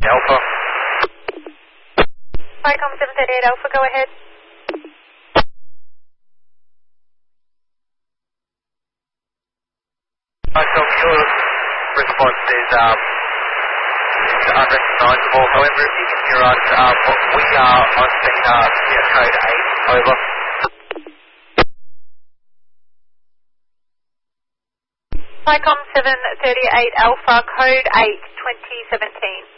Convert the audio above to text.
Alpha. Vicom 738 Alpha, go ahead. Vicom, your response is unrecognisable. However, if you can hear us, we are on sector code 8, over. Vicom 738 Alpha, code 8, 2017.